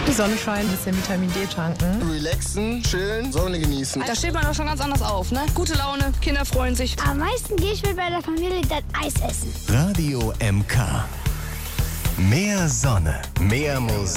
Die Sonne scheint, ein bisschen Vitamin D tanken. Relaxen, chillen, Sonne genießen. Da steht man doch schon ganz anders auf, ne? Gute Laune, Kinder freuen sich. Am meisten gehe ich mit meiner Familie dann Eis essen. Radio MK. Mehr Sonne, mehr Musik.